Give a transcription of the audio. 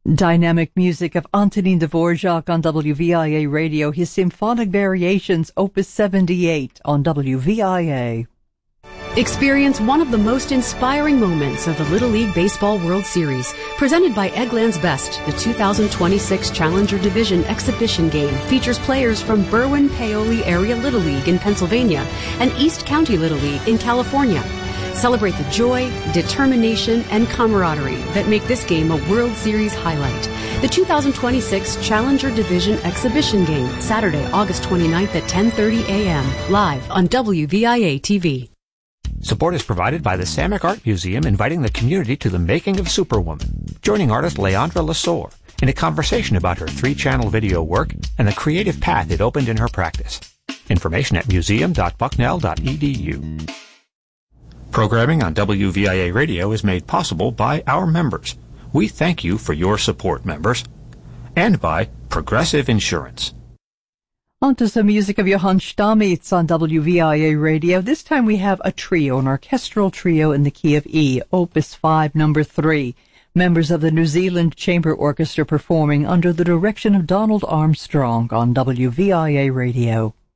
Dynamic music of Antonin Dvorak on WVIA Radio, his Symphonic Variations, Opus 78 on WVIA. Experience one of the most inspiring moments of the Little League Baseball World Series. Presented by Eggland's Best, the 2026 Challenger Division Exhibition Game features players from Berwyn-Paoli Area Little League in Pennsylvania and East County Little League in California. Celebrate the joy, determination, and camaraderie that make this game a World Series highlight. The 2026 Challenger Division Exhibition Game, Saturday, August 29th at 10:30 a.m., live on WVIA TV. Support is provided by the Samick Art Museum, inviting the community to the making of Superwoman, joining artist Leandra Lesueur in a conversation about her 3-channel video work and the creative path it opened in her practice. Information at museum.bucknell.edu. Programming on WVIA Radio is made possible by our members. We thank you for your support, members. And by Progressive Insurance. On to some music of Johann Stamitz on WVIA Radio. This time we have a trio, an orchestral trio in the key of E, Opus 5, number 3. Members of the New Zealand Chamber Orchestra performing under the direction of Donald Armstrong on WVIA Radio.